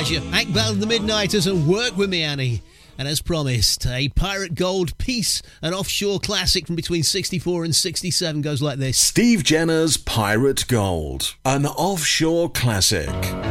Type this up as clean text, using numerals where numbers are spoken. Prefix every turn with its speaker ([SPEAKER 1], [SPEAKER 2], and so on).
[SPEAKER 1] pleasure. Akbal and the Midnighters and Work With Me, Annie. And as promised, a Pirate Gold peace, an offshore classic from between 64 and 67 goes like this.
[SPEAKER 2] Steve Jenner's Pirate Gold, an offshore classic.